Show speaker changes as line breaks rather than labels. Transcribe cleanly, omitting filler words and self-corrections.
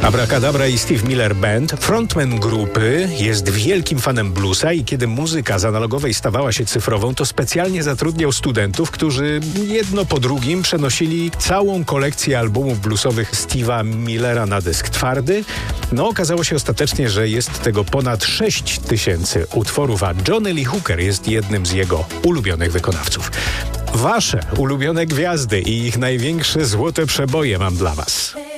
Abracadabra i Steve Miller Band, frontman grupy, jest wielkim fanem bluesa i kiedy muzyka z analogowej stawała się cyfrową, to specjalnie zatrudniał studentów, którzy jedno po drugim przenosili całą kolekcję albumów bluesowych Steve'a Millera na dysk twardy. No, okazało się ostatecznie, że jest tego ponad 6000 utworów, a Johnny Lee Hooker jest jednym z jego ulubionych wykonawców. Wasze ulubione gwiazdy i ich największe złote przeboje mam dla was.